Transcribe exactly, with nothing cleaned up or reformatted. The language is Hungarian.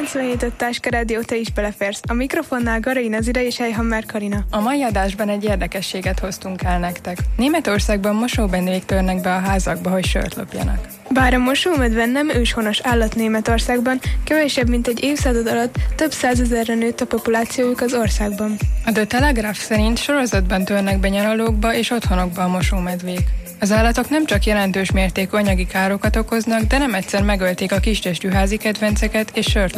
kilencvenhét öt Táska Rádió, te is beleférsz. A mikrofonnál Garai Nazira és Ejhammer Karina. A mai adásban egy érdekességet hoztunk el nektek. Németországban mosóbendék törnek be a házakba, hogy sört lopjanak. Bár a mosómedve nem őshonos állat Németországban, kevesebb mint egy évszázad alatt több százezerre nőtt a populációjuk az országban. A The Telegraph szerint sorozatban törnek be nyaralókba és otthonokba a mosómedvék. Az állatok nem csak jelentős mértékű anyagi károkat okoznak, de nem egyszer megölték a kistestű házi kedvenceket és sört